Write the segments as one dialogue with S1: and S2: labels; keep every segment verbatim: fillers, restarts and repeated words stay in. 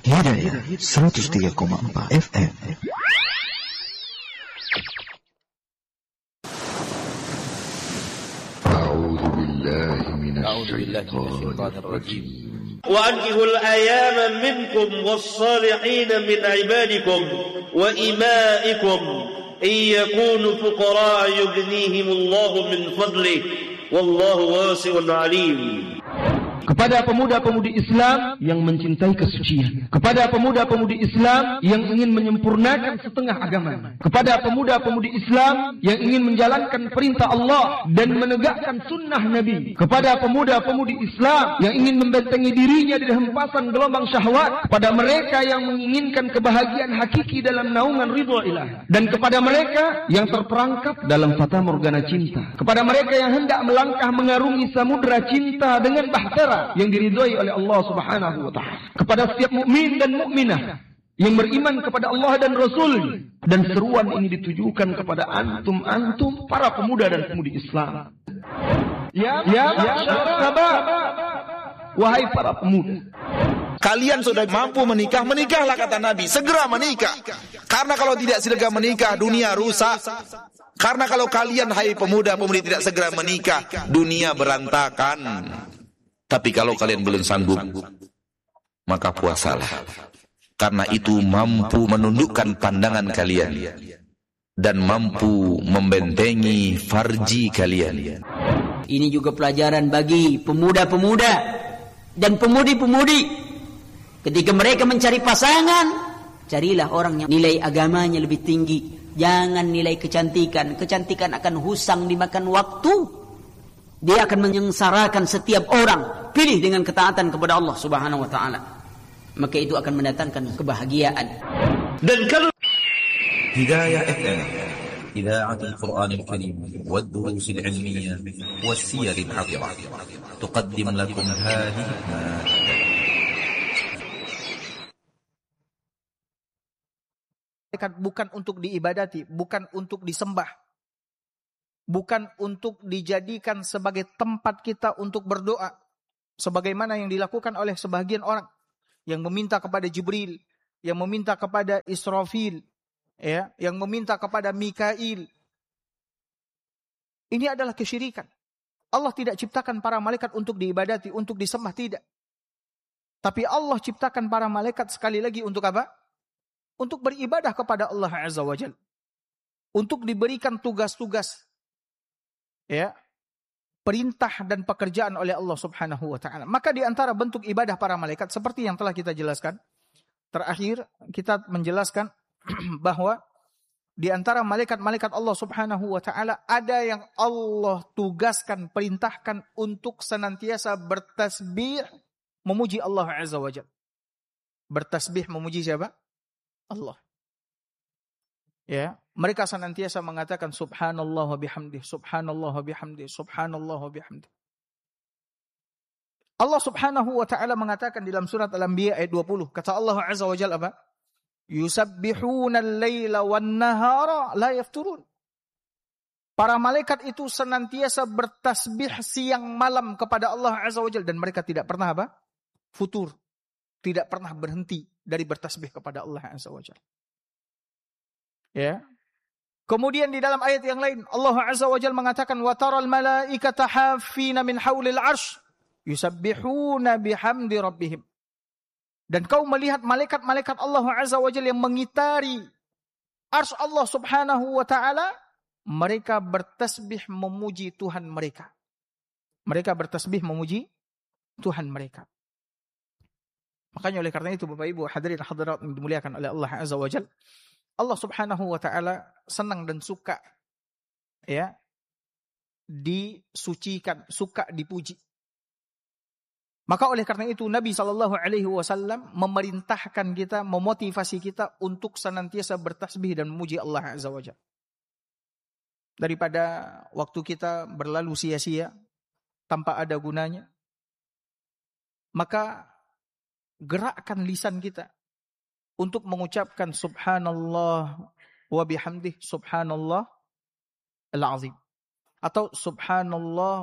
S1: Hidayah seratus tiga koma empat F M. A'udzu billahi minasy syaithanir rajim.
S2: وأنكحوا الأيام منكم والصالحين من عبادكم وإمائكم إن يكونوا فقراء يغنيهم الله من فضله والله واسع عليم.
S3: Kepada pemuda-pemudi Islam yang mencintai kesucian, kepada pemuda-pemudi Islam yang ingin menyempurnakan setengah agama, kepada pemuda-pemudi Islam yang ingin menjalankan perintah Allah dan menegakkan sunnah Nabi, kepada pemuda-pemudi Islam yang ingin membentengi dirinya dari hempasan gelombang syahwat, kepada mereka yang menginginkan kebahagiaan hakiki dalam naungan ridha ilahi, dan kepada mereka yang terperangkap dalam fata morgana cinta, kepada mereka yang hendak melangkah mengarungi samudra cinta dengan bahtera yang diridhai oleh Allah Subhanahu wa taala, kepada setiap mukmin dan mukminah yang beriman kepada Allah dan Rasul. Dan seruan ini ditujukan kepada antum-antum para pemuda dan pemudi Islam. Ya, ya, sahabat, wahai para pemuda,
S4: kalian sudah mampu menikah, menikahlah kata Nabi, segera menikah. Karena kalau tidak segera menikah, dunia rusak. Karena kalau kalian, hai pemuda-pemudi, tidak segera menikah, dunia berantakan. Tapi kalau kalian belum sanggup, maka puasalah. Karena itu mampu menundukkan pandangan kalian dan mampu membentengi farji kalian.
S5: Ini juga pelajaran bagi pemuda-pemuda dan pemudi-pemudi. Ketika mereka mencari pasangan, carilah orang yang nilai agamanya lebih tinggi. Jangan nilai kecantikan. Kecantikan akan husang dimakan waktu. Dia akan menyengsarakan setiap orang. Pilih dengan ketaatan kepada Allah Subhanahu wa taala. Maka itu akan mendatangkan kebahagiaan.
S2: Dan kalau
S6: Hidayah F M, Idaatul Quranil Karim wad durusil ilmiyah was siyaril hadhirah, tuqaddim lakum hadhihi
S7: bukan untuk diibadati, bukan untuk disembah, bukan untuk dijadikan sebagai tempat kita untuk berdoa, sebagaimana yang dilakukan oleh sebagian orang yang meminta kepada Jibril, yang meminta kepada Israfil, ya, yang meminta kepada Mikail. Ini adalah kesyirikan. Allah tidak ciptakan para malaikat untuk diibadati, untuk disembah, tidak. Tapi Allah ciptakan para malaikat sekali lagi untuk apa? Untuk beribadah kepada Allah Azza wa Jalla. Untuk diberikan tugas-tugas, ya, perintah dan pekerjaan oleh Allah Subhanahu wa taala. Maka di antara bentuk ibadah para malaikat seperti yang telah kita jelaskan, terakhir kita menjelaskan bahwa di antara malaikat-malaikat Allah Subhanahu wa taala ada yang Allah tugaskan, perintahkan untuk senantiasa bertasbih memuji Allah Azza wa Jalla. Bertasbih memuji siapa? Allah. Ya, mereka senantiasa mengatakan subhanallah wa bihamdih, subhanallah wa bihamdih, subhanallah wa bihamdih. Allah Subhanahu wa taala mengatakan dalam surat Al-Anbiya ayat dua puluh, kata Allah Azza wa Jalla apa? Yusabbihuna al-laila wan-nahara la yafturun. Para malaikat itu senantiasa bertasbih siang malam kepada Allah Azza wa Jalla dan mereka tidak pernah apa? Futur. Tidak pernah berhenti dari bertasbih kepada Allah Azza wa Jalla. Ya. Kemudian di dalam ayat yang lain Allah Azza wa Jalla mengatakan wa taral malaikata hafina min haulil arsy yusabbihuna bihamdi rabbihim. Dan kau melihat malaikat-malaikat Allah Azza wa Jalla yang mengitari arsy Allah Subhanahu wa taala, mereka bertasbih memuji Tuhan mereka. Mereka bertasbih memuji Tuhan mereka. Makanya oleh karena itu Bapak Ibu hadirin hadirat yang dimuliakan oleh Allah Azza wa Jalla, Allah Subhanahu wa taala senang dan suka, ya, disucikan, suka dipuji. Maka oleh karena itu Nabi sallallahu alaihi wasallam memerintahkan kita, memotivasi kita untuk senantiasa bertasbih dan memuji Allah Azza wa Jalla. Daripada waktu kita berlalu sia-sia tanpa ada gunanya, maka gerakkan lisan kita untuk mengucapkan subhanallah wa bihamdih, subhanallah al-azim, atau subhanallah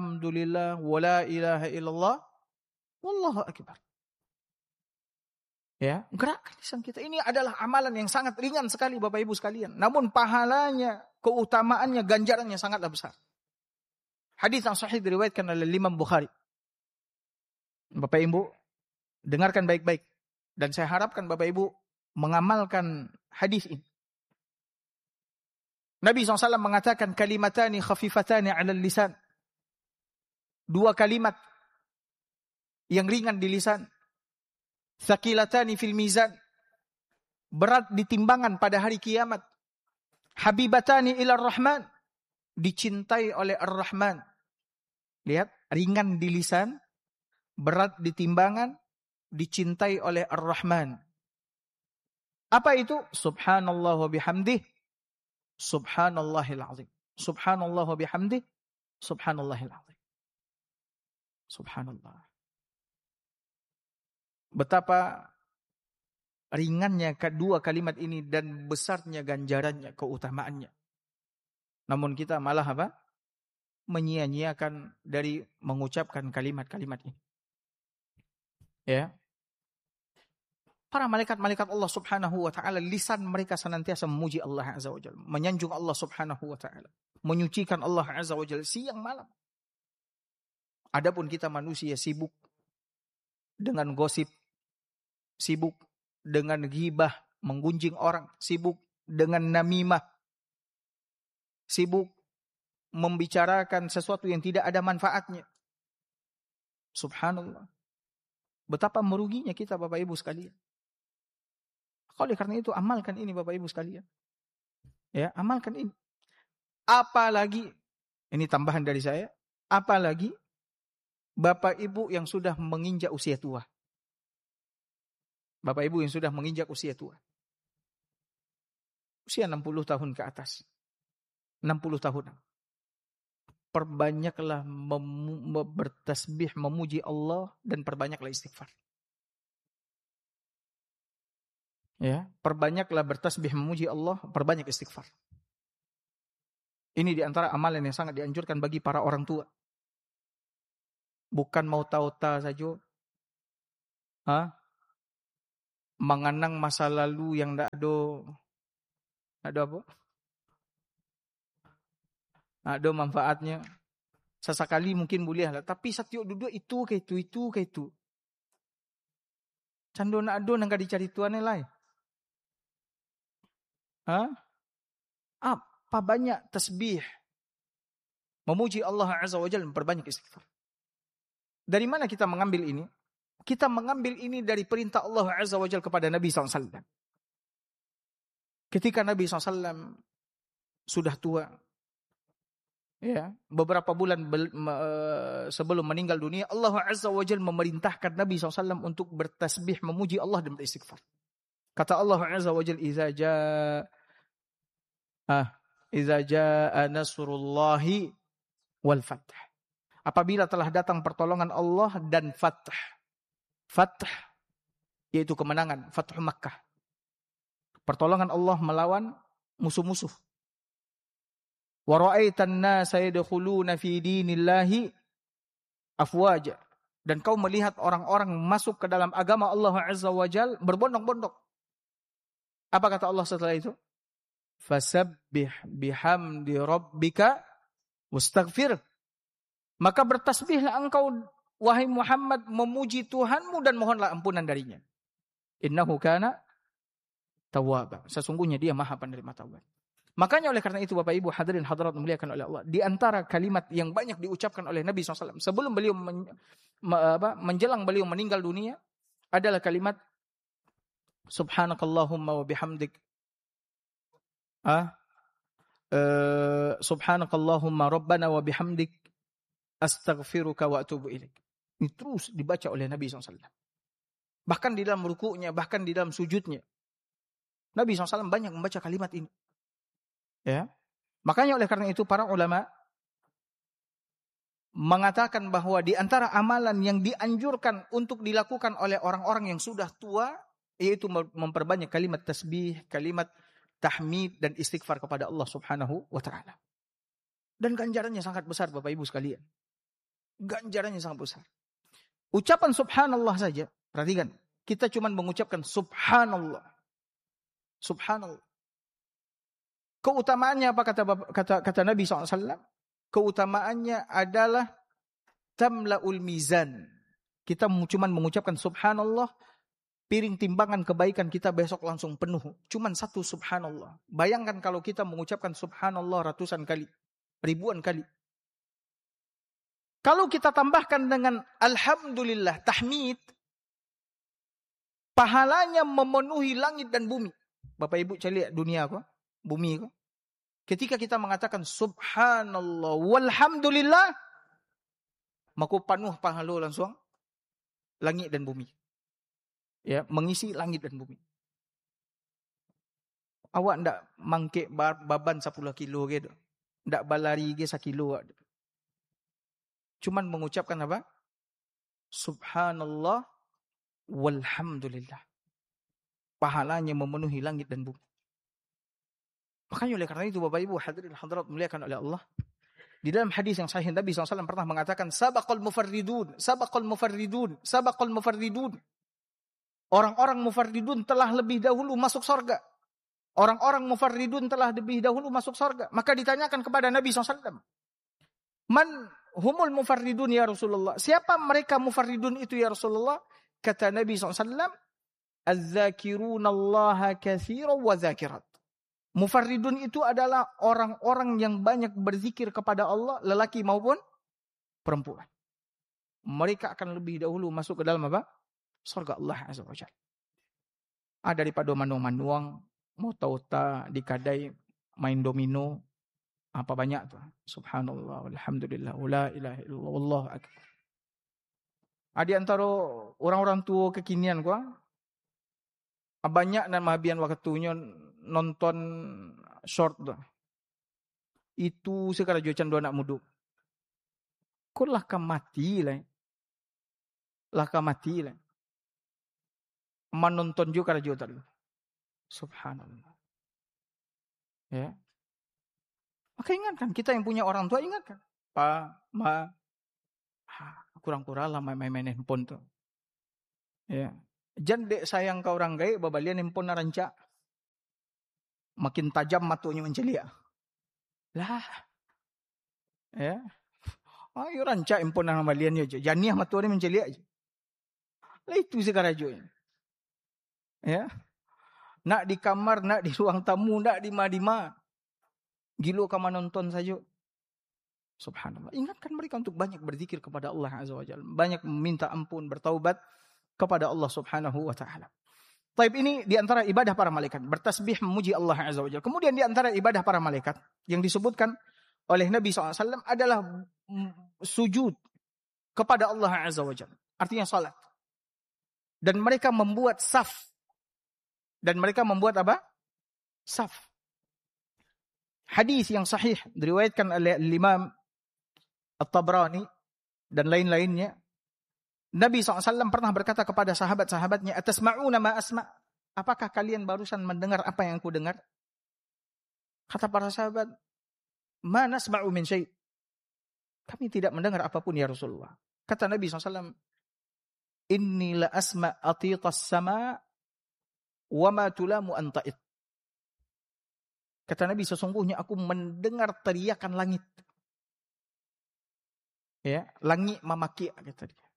S7: walhamdulillah wa la ilaha illallah wallahu akbar. Ya, gerakkan lisan kita. Ini adalah amalan yang sangat ringan sekali Bapak Ibu sekalian. Namun pahalanya, keutamaannya, ganjarannya sangatlah besar. Hadis yang sahih diriwayatkan oleh Imam Bukhari. Bapak Ibu, dengarkan baik-baik. Dan saya harapkan Bapak Ibu mengamalkan hadis ini. Nabi shallallahu alaihi wasallam mengatakan, kalimatani khafifatani ala lisan. Dua kalimat yang ringan di lisan. Thaqilatani fil mizan, berat di timbangan pada hari kiamat. Habibatani ilar rahman, dicintai oleh ar-Rahman. Lihat, ringan di lisan, berat di timbangan, dicintai oleh ar-Rahman. Apa itu? Subhanallah wa bihamdih, subhanallahil azim. Subhanallah wa bihamdih, subhanallahil azim. Subhanallah. Betapa ringannya kedua kalimat ini dan besarnya ganjarannya, keutamaannya. Namun kita malah apa? Menyia-nyiakan dari mengucapkan kalimat-kalimat ini. Ya. Para malaikat-malaikat Allah Subhanahu wa taala, lisan mereka senantiasa memuji Allah Azza wa Jalla, menyanjung Allah Subhanahu wa taala, menyucikan Allah Azza wa Jalla siang malam. Adapun kita manusia sibuk dengan gosip, sibuk dengan ghibah, menggunjing orang, sibuk dengan namimah, sibuk membicarakan sesuatu yang tidak ada manfaatnya. Subhanallah. Betapa meruginya kita Bapak Ibu sekalian. Oleh karena itu amalkan ini Bapak Ibu sekalian. Ya, amalkan ini. Apalagi, ini tambahan dari saya, apalagi Bapak Ibu yang sudah menginjak usia tua. Bapak Ibu yang sudah menginjak usia tua. Usia enam puluh tahun ke atas. enam puluh tahun. Perbanyaklah mem- bertasbih, memuji Allah, dan perbanyaklah istighfar. Ya, perbanyaklah bertasbih, memuji Allah, perbanyak istighfar. Ini diantara amalan yang sangat dianjurkan bagi para orang tua. Bukan mau tauta saja. Hah? Mengenang masa lalu yang tidak ada, ada apa? Ada manfaatnya. Sesekali mungkin boleh lah. Tapi setiap duduk itu ke itu, itu ke itu. Cando nak ada nang dicari tuan lain. Hah? Apa banyak tasbih, memuji Allah Azza wa Jalla, memperbanyak istighfar. Dari mana kita mengambil ini? Kita mengambil ini dari perintah Allah Azza wa Jalla kepada Nabi shallallahu alaihi wasallam. Ketika Nabi shallallahu alaihi wasallam sudah tua, ya, beberapa bulan be- me- sebelum meninggal dunia, Allah Azza wa Jalla memerintahkan Nabi shallallahu alaihi wasallam untuk bertasbih, memuji Allah dan beristighfar. Kata Allah Azza wa Jalla, "Idza jaa ah, idza jaa nasrullahi wal fath." Apabila telah datang pertolongan Allah dan fath. Fath yaitu kemenangan, Fathu Makkah. Pertolongan Allah melawan musuh-musuh. Wa ra'aitan nasa yadkhuluna fi dinillahi afwaja. Dan kau melihat orang-orang masuk ke dalam agama Allah Azza wa Jalla berbondong-bondong. Apa kata Allah setelah itu? Fasabbih bihamdi rabbika wastaghfir. Maka bertasbihlah engkau wahai Muhammad, memuji Tuhanmu dan mohonlah ampunan darinya. Innahu kana tawwaba. Sesungguhnya dia Maha penerima taubat. Makanya oleh karena itu Bapak Ibu hadirin hadirat dimuliakan oleh Allah, di antara kalimat yang banyak diucapkan oleh Nabi shallallahu alaihi wasallam sebelum beliau men, me, apa, menjelang beliau meninggal dunia adalah kalimat Subhanakallahumma wa bihamdik. Ah, uh, Subhanakallahumma rabbana wa bihamdik astaghfiruka wa atubu ilaik. Ini terus dibaca oleh Nabi shallallahu alaihi wasallam. Bahkan di dalam rukuknya, bahkan di dalam sujudnya. Nabi shallallahu alaihi wasallam banyak membaca kalimat ini. Ya, makanya oleh karena itu para ulama mengatakan bahwa di antara amalan yang dianjurkan untuk dilakukan oleh orang-orang yang sudah tua yaitu memperbanyak kalimat tasbih, kalimat tahmid dan istighfar kepada Allah Subhanahu wa taala. Dan ganjarannya sangat besar Bapak Ibu sekalian. Ganjarannya sangat besar. Ucapan subhanallah saja, perhatikan. kita cuma mengucapkan subhanallah. Subhanallah. Keutamaannya apa kata kata kata Nabi shallallahu alaihi wasallam? Keutamaannya adalah tamlaul mizan. Kita cuma mengucapkan subhanallah, piring timbangan kebaikan kita besok langsung penuh. Cuman satu subhanallah. Bayangkan kalau kita mengucapkan subhanallah ratusan kali, ribuan kali. Kalau kita tambahkan dengan alhamdulillah, tahmid, pahalanya memenuhi langit dan bumi. Bapak Ibu cari dunia kok, bumi kok. Ketika kita mengatakan subhanallah walhamdulillah, maka penuh pahala langsung langit dan bumi. Ya, mengisi langit dan bumi. Awak ndak mangkek baban sepuluh kilo gitu. Ndak balari ge sekilo. Cuman mengucapkan apa? Subhanallah walhamdulillah. Pahalanya memenuhi langit dan bumi. Makanya oleh karena itu Bapak Ibu hadirin hadirat muliakan oleh Allah. Di dalam hadis yang sahih Nabi shallallahu alaihi wasallam pernah mengatakan sabaqal mufarridun, sabaqal mufarridun, sabaqal mufarridun. Orang-orang mufarridun telah lebih dahulu masuk surga. Orang-orang mufarridun telah lebih dahulu masuk surga. Maka ditanyakan kepada Nabi shallallahu alaihi wasallam, man humul mufarridun ya Rasulullah? Siapa mereka mufarridun itu ya Rasulullah? Kata Nabi shallallahu alaihi wasallam, az-zakirunallaha katsiran wa zakirat. Mufarridun itu adalah orang-orang yang banyak berzikir kepada Allah, lelaki maupun perempuan. Mereka akan lebih dahulu masuk ke dalam apa? Surga Allah Azza wa Jalla. Ada daripada manuang-manuang, mau tauta, dikadai, main domino, apa banyak tuh. Subhanallah, alhamdulillah, la ilaha illallah, wallahu akbar. Ada antara orang-orang tua kekinian gua, banyak dan mahabian waktunya nonton short tuh. Itu sekarang jocan dua anak muda. Kok lah ka mati lah. Lah ka mati lah. Menonton juga rajo tadi. Subhanallah. Ya. Maka ingatkan kita yang punya orang tua ingatkan. Pa, ma, kurang-kurang lah main-main handphone tuh. Ya. Jandek sayang ke orang gaya, babalian handphone naranca. Makin tajam matunya mencelia. Lah. Ya. Ayo ranca handphone nang babalian aja. Janiah matunya mencelia aja. Lah itu sekarang aja. Ya. Nak di kamar, nak di ruang tamu, nak di ma-di-ma. Gilo kamu nonton saja. Subhanallah. Ingatkan mereka untuk banyak berzikir kepada Allah Azza wa Jalla. Banyak meminta ampun, bertaubat kepada Allah Subhanahu wa taala. Taib ini di antara ibadah para malaikat, bertasbih memuji Allah Azza wa Jalla. Kemudian di antara ibadah para malaikat yang disebutkan oleh Nabi shallallahu alaihi wasallam adalah sujud kepada Allah Azza wa Jalla. Artinya salat. Dan mereka membuat saf. Dan mereka membuat apa? Saf. Hadis yang sahih diriwayatkan oleh Imam At-Tabrani dan lain-lainnya. Nabi shallallahu alaihi wasallam pernah berkata kepada sahabat-sahabatnya, atasma'una ma asma'? Apakah kalian barusan mendengar apa yang aku dengar? Kata para sahabat, ma nasma'u min syai'? Kami tidak mendengar apapun ya Rasulullah. Kata Nabi shallallahu alaihi wasallam, inni la asma' atitas sama' wa ma tulamu anta'id. Kata Nabi, sesungguhnya aku mendengar teriakan langit. Ya, langit memaki kata dia.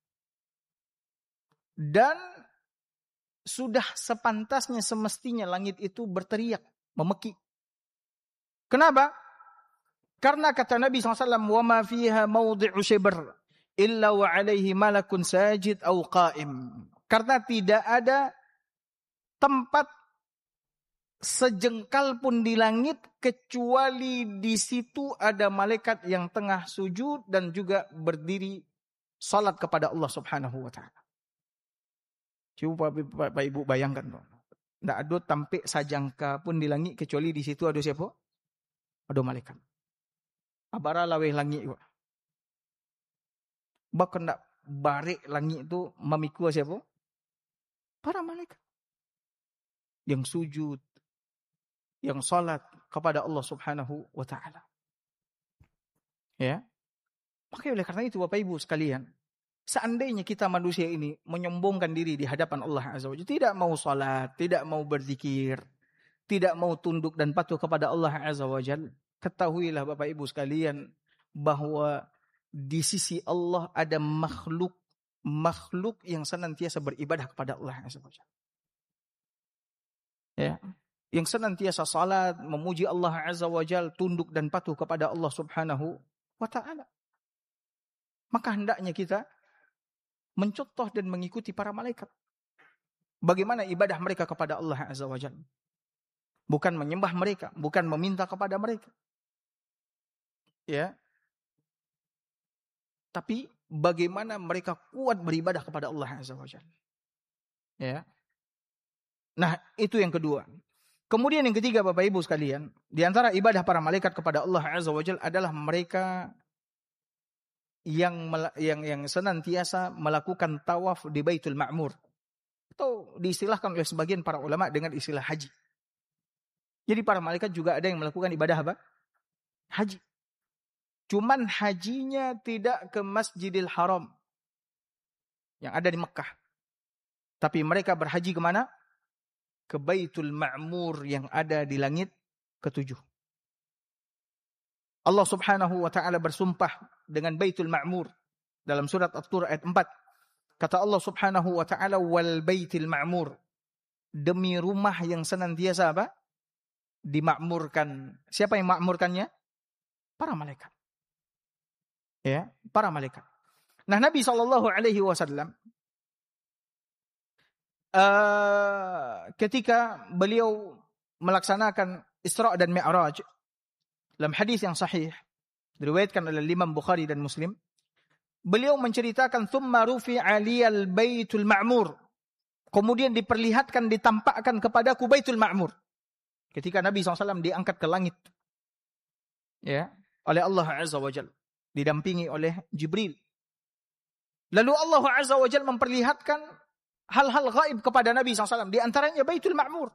S7: Dan sudah sepantasnya semestinya langit itu berteriak, memeki. Kenapa? Karena kata Nabi shallallahu alaihi wasallam, wa ma fiha mawdi'u shibr illa wa alaihi malakun sajid au qa'im. Karena tidak ada tempat sejengkal pun di langit kecuali di situ ada malaikat yang tengah sujud dan juga berdiri salat kepada Allah Subhanahu wa taala. Coba Bapak Ibu bayangkan dong. Tidak ada tampik sajangka pun di langit kecuali di situ ada siapa? Ada malaikat. Abara laweh langit juga. Bahkan tidak barik langit itu memikul siapa? Para malaikat. Yang sujud, yang salat kepada Allah Subhanahu wa taala. Ya. Maka oleh karena itu Bapak Ibu sekalian, Seandainya kita manusia ini menyombongkan diri di hadapan Allah Azza wa Jalla, tidak mau salat, tidak mau berzikir, tidak mau tunduk dan patuh kepada Allah Azza wa Jalla, ketahuilah Bapak Ibu sekalian bahwa di sisi Allah ada makhluk makhluk yang senantiasa beribadah kepada Allah Azza wa Jalla. Ya, yang senantiasa salat, memuji Allah Azza wa Jalla, tunduk dan patuh kepada Allah Subhanahu wa taala. Maka hendaknya kita mencontoh dan mengikuti para malaikat. Bagaimana ibadah mereka kepada Allah Azza wa Jalla. Bukan menyembah mereka, bukan meminta kepada mereka. Ya. Tapi bagaimana mereka kuat beribadah kepada Allah Azza wa Jalla. Ya. Nah, itu yang kedua. Kemudian yang ketiga Bapak Ibu sekalian, di antara ibadah para malaikat kepada Allah Azza wa Jalla adalah mereka yang yang yang senantiasa melakukan tawaf di Baitul Ma'mur. Atau diistilahkan oleh sebagian para ulama dengan istilah haji. Jadi para malaikat juga ada yang melakukan ibadah apa? Haji. Cuman hajinya tidak ke Masjidil Haram yang ada di Mekah. Tapi mereka berhaji kemana? Ke Baitul Ma'mur yang ada di langit ketujuh. Allah Subhanahu wa taala bersumpah dengan Baitul Ma'mur dalam surat At-Tur ayat empat. Kata Allah Subhanahu wa taala, wal Baitil Ma'mur, demi rumah yang senantiasa apa? Dimakmurkan. Siapa yang makmurkannya? Para malaikat. Ya, para malaikat. Nah, Nabi sallallahu alaihi wasallam uh, ketika beliau melaksanakan Isra dan Mi'raj dalam hadis yang sahih diriwayatkan oleh Imam Bukhari dan Muslim, beliau menceritakan thumma rufi'a liyal Baitul Ma'mur. Kemudian diperlihatkan, ditampakkan kepadaku Baitul Ma'mur. Ketika Nabi shallallahu alaihi wasallam diangkat ke langit, ya, oleh Allah Azza wa Jalla, didampingi oleh Jibril. Lalu Allah Azza wa Jalla memperlihatkan hal-hal gaib kepada Nabi shallallahu alaihi wasallam, di antaranya Baitul Ma'mur.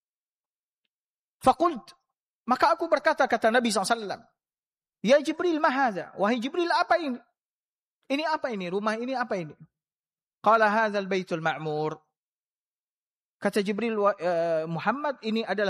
S7: Faqult, maka aku berkata, kata Nabi shallallahu alaihi wasallam, ya Jibril, ma hadza? Wahai Jibril, apa ini? Ini apa ini? Rumah ini apa ini? Qala hadzal Baitul Ma'mur. Kata Jibril, Muhammad, ini adalah